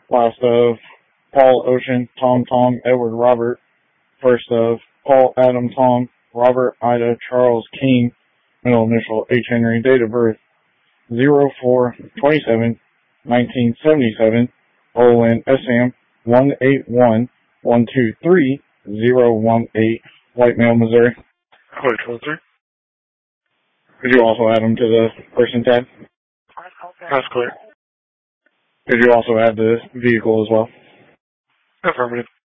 Last of Paul Ocean, Tom Tom, Edward Robert. First of Paul Adam Tom, Robert Ida Charles King, middle initial H. Henry, date of birth 04/27/1977, Olin SM 181123018, white male, Missouri. Clear, sir. Could you also add him to the person tab? That's clear. Could you also add the vehicle as well? Affirmative.